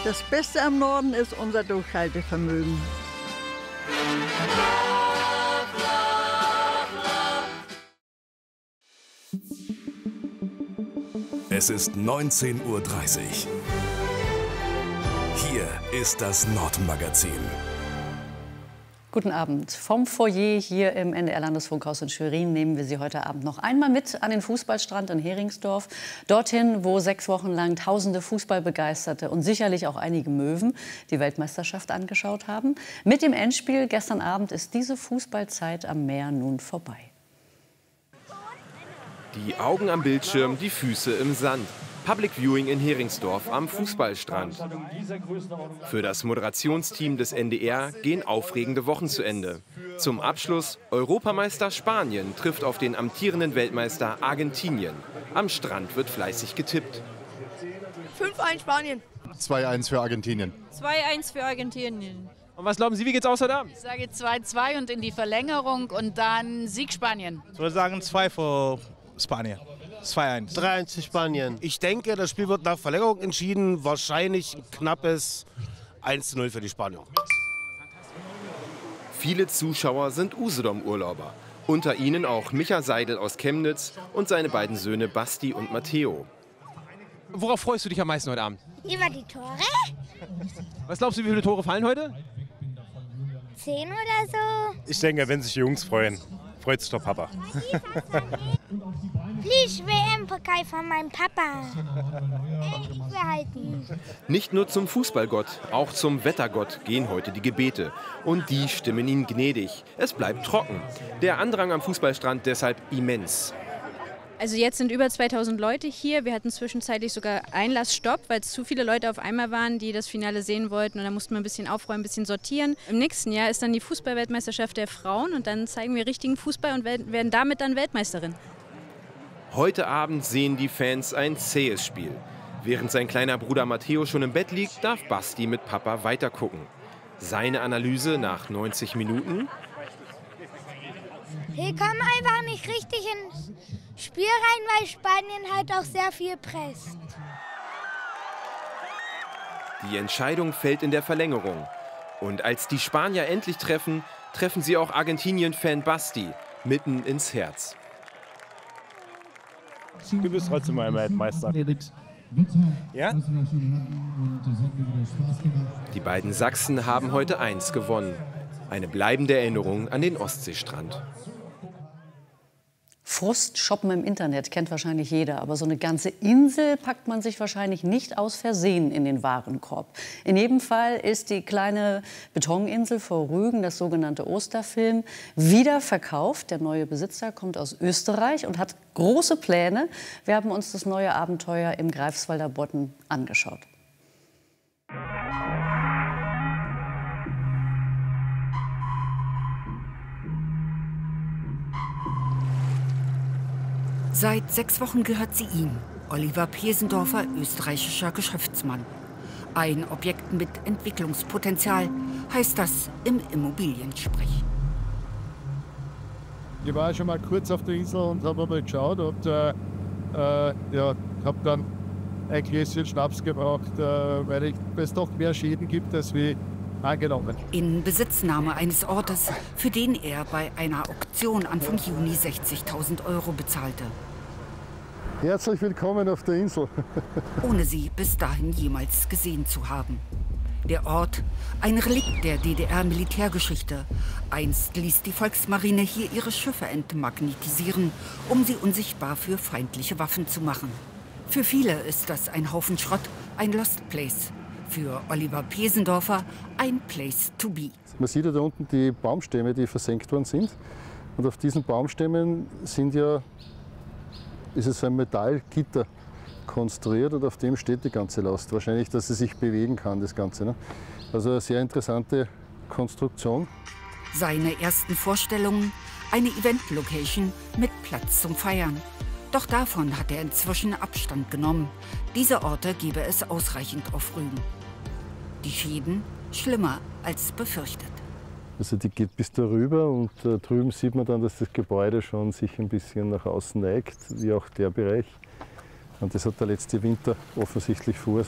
Das Beste am Norden ist unser Durchhaltevermögen. Es ist 19:30 Uhr. Hier ist das Nordmagazin. Guten Abend. Vom Foyer hier im NDR-Landesfunkhaus in Schwerin nehmen wir Sie heute Abend noch einmal mit an den Fußballstrand in Heringsdorf. Dorthin, wo 6 Wochen lang tausende Fußballbegeisterte und sicherlich auch einige Möwen die Weltmeisterschaft angeschaut haben. Mit dem Endspiel gestern Abend ist diese Fußballzeit am Meer nun vorbei. Die Augen am Bildschirm, die Füße im Sand. Public Viewing in Heringsdorf am Fußballstrand. Für das Moderationsteam des NDR gehen aufregende Wochen zu Ende. Zum Abschluss: Europameister Spanien trifft auf den amtierenden Weltmeister Argentinien. Am Strand wird fleißig getippt. 5-1 Spanien. 2-1 für Argentinien. 2-1 für Argentinien. Und was glauben Sie, wie geht's aus heute Abend? Ich sage 2-2 und in die Verlängerung und dann Sieg Spanien. Ich würde sagen 2 für Spanien. 2-1. 3-1 für Spanien. Ich denke, das Spiel wird nach Verlängerung entschieden. Wahrscheinlich ein knappes 1:0 für die Spanier. Viele Zuschauer sind Usedom-Urlauber. Unter ihnen auch Micha Seidel aus Chemnitz und seine beiden Söhne Basti und Matteo. Worauf freust du dich am meisten heute Abend? Über die Tore? Was glaubst du, wie viele Tore fallen heute? 10 oder so. Ich denke, wenn sich die Jungs freuen, freut sich der Papa. Please, WM-Pokal von meinem Papa. Ich will halten. Nicht nur zum Fußballgott, auch zum Wettergott gehen heute die Gebete. Und die stimmen ihn gnädig. Es bleibt trocken. Der Andrang am Fußballstrand deshalb immens. Also jetzt sind über 2000 Leute hier. Wir hatten zwischenzeitlich sogar Einlassstopp, weil es zu viele Leute auf einmal waren, die das Finale sehen wollten. Und da mussten wir ein bisschen aufräumen, ein bisschen sortieren. Im nächsten Jahr ist dann die Fußball-Weltmeisterschaft der Frauen. Und dann zeigen wir richtigen Fußball und werden damit dann Weltmeisterin. Heute Abend sehen die Fans ein zähes Spiel. Während sein kleiner Bruder Matteo schon im Bett liegt, darf Basti mit Papa weitergucken. Seine Analyse nach 90 Minuten. Wir kommen einfach nicht richtig ins Spiel rein, weil Spanien halt auch sehr viel presst. Die Entscheidung fällt in der Verlängerung. Und als die Spanier endlich treffen, treffen sie auch Argentinien-Fan Basti mitten ins Herz. Du bist trotzdem mal Weltmeister. Ja? Die beiden Sachsen haben heute 1 gewonnen. Eine bleibende Erinnerung an den Ostseestrand. Frust shoppen im Internet kennt wahrscheinlich jeder, aber so eine ganze Insel packt man sich wahrscheinlich nicht aus Versehen in den Warenkorb. In jedem Fall ist die kleine Betoninsel vor Rügen, das sogenannte Osterfilm, wieder verkauft. Der neue Besitzer kommt aus Österreich und hat große Pläne. Wir haben uns das neue Abenteuer im Greifswalder Bodden angeschaut. Seit 6 Wochen gehört sie ihm, Oliver Pesendorfer, österreichischer Geschäftsmann. Ein Objekt mit Entwicklungspotenzial, heißt das im Immobiliensprech. Ich war schon mal kurz auf der Insel und habe mal geschaut und habe dann ein Gläschen Schnaps gebraucht, weil es doch mehr Schäden gibt, als wie angenommen. In Besitznahme eines Ortes, für den er bei einer Auktion Anfang Juni 60.000 € bezahlte. Herzlich willkommen auf der Insel. Ohne sie bis dahin jemals gesehen zu haben. Der Ort, ein Relikt der DDR-Militärgeschichte. Einst ließ die Volksmarine hier ihre Schiffe entmagnetisieren, um sie unsichtbar für feindliche Waffen zu machen. Für viele ist das ein Haufen Schrott, ein Lost Place. Für Oliver Pesendorfer ein Place to be. Man sieht ja da unten die Baumstämme, die versenkt worden sind. Und auf diesen Baumstämmen ist es ein Metallgitter konstruiert und auf dem steht die ganze Last. Wahrscheinlich, dass sie sich bewegen kann, das Ganze. Ne? Also eine sehr interessante Konstruktion. Seine ersten Vorstellungen, eine Event-Location mit Platz zum Feiern. Doch davon hat er inzwischen Abstand genommen. Diese Orte gebe es ausreichend auf Rügen. Die Schäden schlimmer als befürchtet. Also die geht bis darüber und drüben sieht man dann, dass das Gebäude schon sich ein bisschen nach außen neigt, wie auch der Bereich. Und das hat der letzte Winter offensichtlich